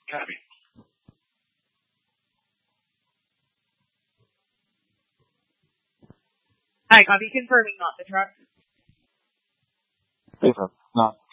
Copy. Hi, copy confirming not the truck. Yes, sir. No.